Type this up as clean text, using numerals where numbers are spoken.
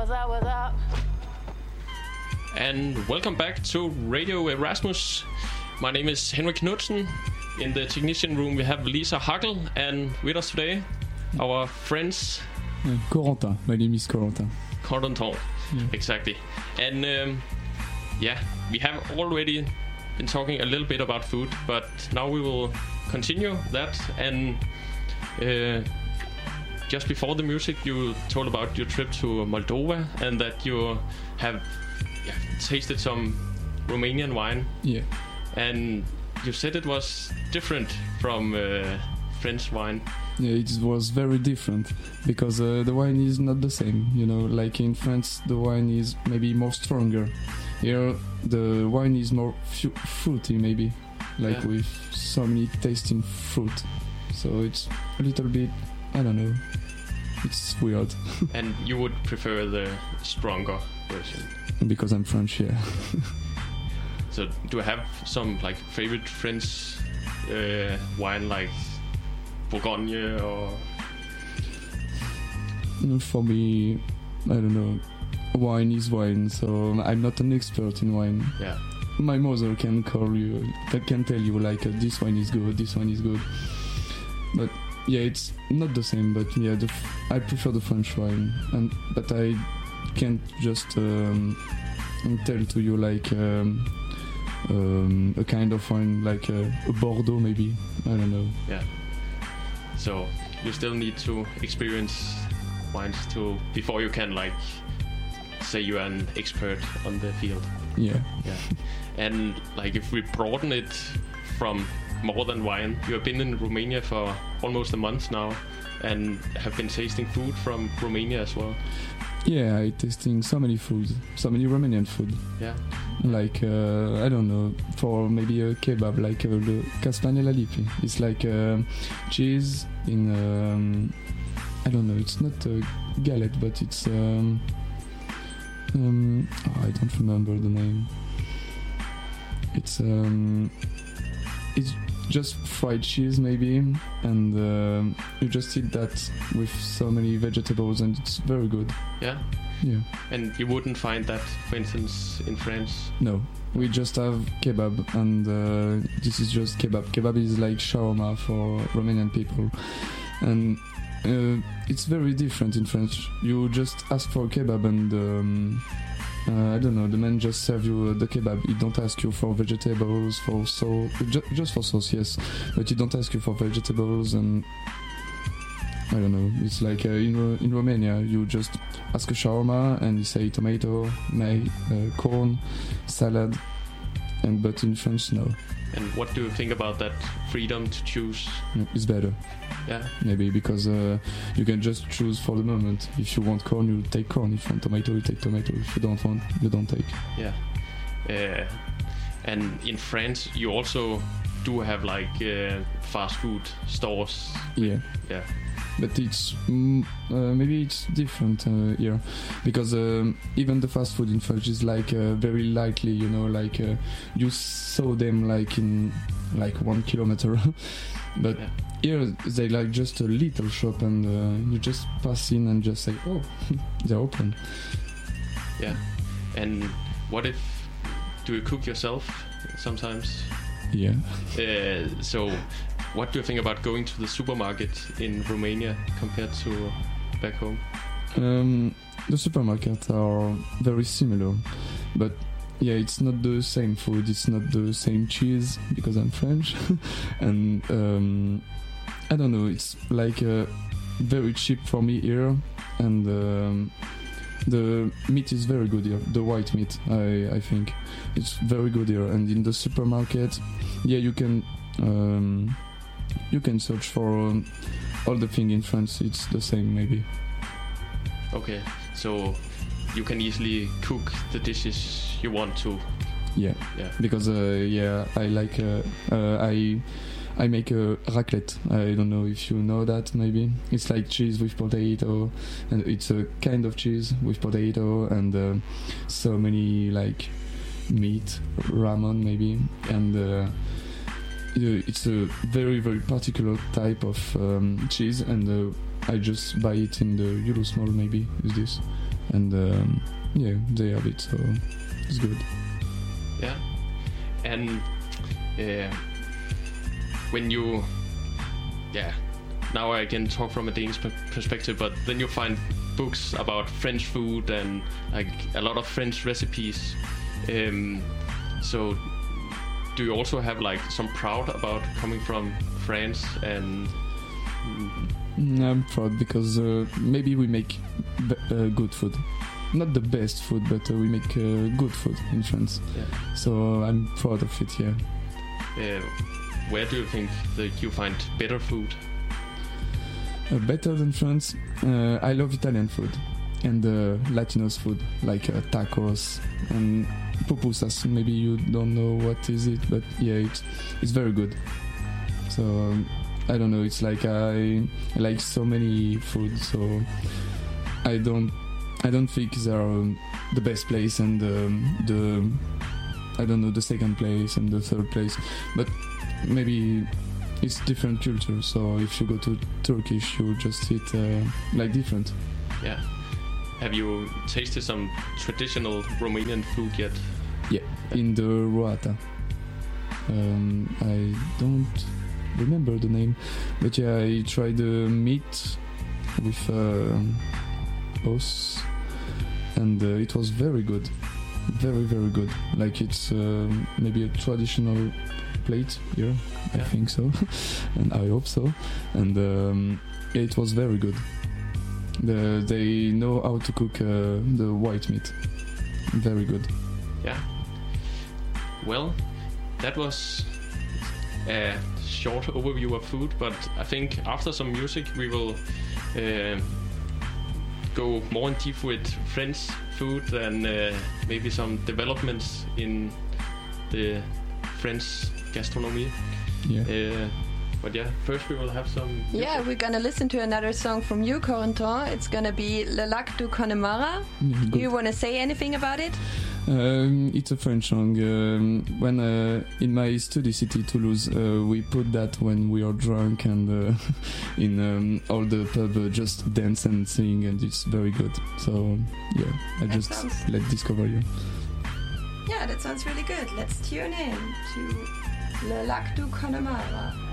what's up? And welcome back to Radio Erasmus. My name is Henrik Knudsen. In the technician room we have Lisa Hackel, and with us today, our friends... Corentin. My name is Corentin. Corentin, exactly. And we have already been talking a little bit about food, but now we will continue that. And just before the music, you told about your trip to Moldova and that you have tasted some Romanian wine. Yeah. And you said it was different from French wine. Yeah, it was very different because the wine is not the same. You know, like in France, the wine is maybe more stronger. Here, the wine is more fruity, maybe, like with so many tasting fruit. So it's a little bit, I don't know, it's weird. And you would prefer the stronger version? Because I'm French, yeah. So do you have some like favorite French wine, like Bourgogne or? For me, I don't know. Wine is wine, so I'm not an expert in wine. Yeah. My mother can tell you like this wine is good, this wine is good. But yeah, it's not the same. But yeah, I prefer the French wine, but I can't just tell to you like a kind of wine like a Bordeaux maybe. I don't know. Yeah. So you still need to experience wines before you can like say you are an expert on the field. Yeah. And like if we broaden it from more than wine, you have been in Romania for almost a month now and have been tasting food from Romania as well. Yeah, I tasting so many food, so many Romanian food. Yeah. Like I don't know, for maybe a kebab, like the castanella lipi. It's like cheese in I don't know. It's not a galette, but it's I don't remember the name. It's just fried cheese maybe, and you just eat that with so many vegetables, and it's very good. Yeah. And you wouldn't find that, for instance, in France? No, we just have kebab, and this is just kebab. Kebab is like shawarma for Romanian people, and it's very different in French. You just ask for kebab, and I don't know, the man just serve you the kebab. He don't ask you for vegetables, for sauce, just for sauce, yes, but he don't ask you for vegetables, and I don't know. It's like in Romania, you just ask a shawarma and you say tomato, corn, salad, but in French, no. And what do you think about that freedom to choose? It's better. Yeah. Maybe because you can just choose for the moment. If you want corn, you take corn. If you want tomato, you take tomato. If you don't want, you don't take. Yeah. And in France, you also do have like fast food stores. Yeah. But it's maybe it's different here, because even the fast food in France is like very lightly, you know, like you saw them like in like 1 kilometer, but here they like just a little shop, and you just pass in and just say, oh, they're open. Yeah. And what if do you cook yourself sometimes? Yeah. So what do you think about going to the supermarket in Romania compared to back home? The supermarkets are very similar, but yeah, it's not the same food, it's not the same cheese, because I'm French, and I don't know, it's like very cheap for me here, and the meat is very good here, the white meat, I think it's very good here. And in the supermarket, yeah, you can search for all the thing in France. It's the same, maybe. Okay, so you can easily cook the dishes you want to. Yeah. Because I like I make a raclette. I don't know if you know that. Maybe it's like cheese with potato, and it's a kind of cheese with potato and so many like meat, ramen maybe, and it's a very, very particular type of cheese, and I just buy it in the Eurosmall, maybe, is this. and yeah, they have it, so it's good. Yeah, and when you, now I can talk from a Danish perspective, but then you find books about French food and like a lot of French recipes. So do you also have like some proud about coming from France? And I'm proud because maybe we make good food. Not the best food, but we make good food in France. Yeah. So I'm proud of it, yeah. Where do you think that you find better food? Better than France? I love Italian food and Latinos food, like tacos and pupusas. Maybe you don't know what is it, but yeah, it's very good. So I don't know, it's like I like so many food, so I don't think they are the best place and the I don't know, the second place and the third place, but maybe it's different culture. So if you go to Turkish, you just eat like different. Yeah. Have you tasted some traditional Romanian food yet? Yeah, in the Roata. I don't remember the name, but yeah, I tried the meat with os, and it was very good, very good. Like it's maybe a traditional plate here, Yeah. I think so, and I hope so. And it was very good. They know how to cook the white meat, very good. Yeah. Well, that was a short overview of food, but I think after some music we will go more in deep with French food and maybe some developments in the French gastronomy. Yeah. But yeah, first we will have some music. Yeah, we're gonna listen to another song from you, Corentin. It's gonna be Le Lac du Connemara. Do you want to say anything about it? It's a French song. When in my study city, Toulouse, we put that when we are drunk and in all the pub just dance and sing, and it's very good. So yeah, I That just sounds- let discover you. Yeah, that sounds really good. Let's tune in to Le Lac du Connemara.